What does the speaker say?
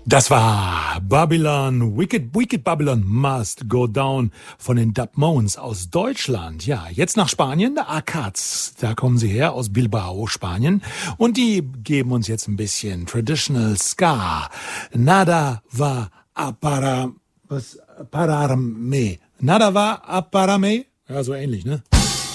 Das war Babylon, Wicked Babylon Must Go Down von den Dubmones aus Deutschland. Ja, jetzt nach Spanien, der Arcads, da kommen sie her, aus Bilbao, Spanien. Und die geben uns jetzt ein bisschen Traditional Ska. Nada va a pararme. Nada va a pararme. Ja, so ähnlich, ne?